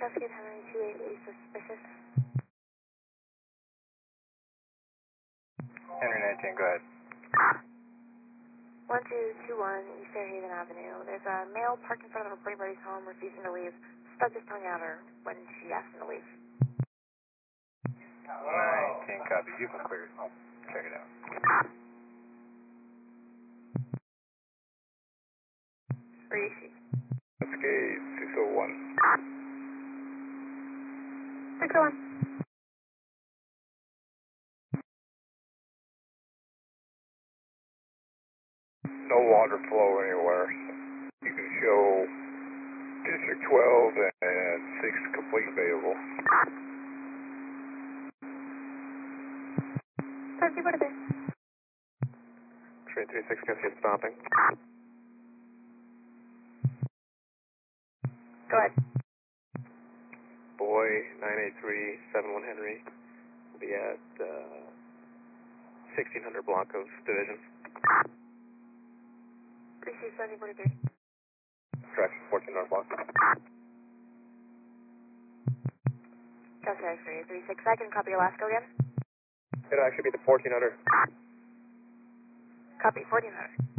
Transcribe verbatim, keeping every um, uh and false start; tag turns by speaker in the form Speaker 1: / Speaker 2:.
Speaker 1: Cascade Henry two eight eight, suspicious.
Speaker 2: Henry nineteen, go ahead.
Speaker 1: one two two one East Fairhaven Avenue. There's a male parked in front of a pretty buddy's home, refusing to leave. Stuck his tongue out her when she asked him to leave.
Speaker 2: nineteen, copy. You can clear it. Check it out.
Speaker 1: Where is she?
Speaker 2: Cascade six oh one.
Speaker 1: six oh one.
Speaker 2: No water flow anywhere. You can show District twelve and six complete available.
Speaker 1: Taxi, what is it?
Speaker 2: Train three six, Cascade stopping.
Speaker 1: Go ahead.
Speaker 2: Boy nine eight three seven one Henry will be at uh, sixteen hundred block of division.
Speaker 1: Receive seventy forty-three.
Speaker 2: Traction fourteen hundred block.
Speaker 1: Cascade X-ray three six, I can copy Alaska again.
Speaker 2: It'll actually be the fourteen hundred.
Speaker 1: Copy fourteen hundred.